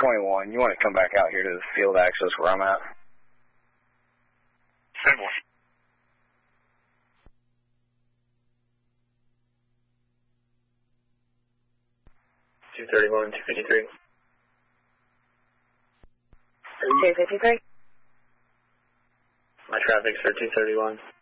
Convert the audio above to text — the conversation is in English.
221, you want to come back out here to the field access where I'm at? Simple. 231, 253. 253. My traffic's for 231.